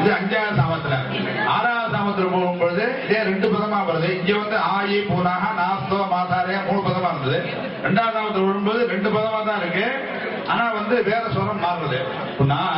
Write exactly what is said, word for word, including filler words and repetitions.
இது அஞ்சாவது சாமத்துல. ஆறாவது சாமத்துல போகும்பொழுது இதே ரெண்டு பதமா வருது. இங்க வந்து ஆயி பூனாக நாஸ்தோ மாதாரே மூணு பதமா இருந்தது. ரெண்டாவது சாமத்துல விழும்போது ரெண்டு பதமா தான் இருக்கு. ஆனா வந்து வேற ஸ்வரம் மாறுறது.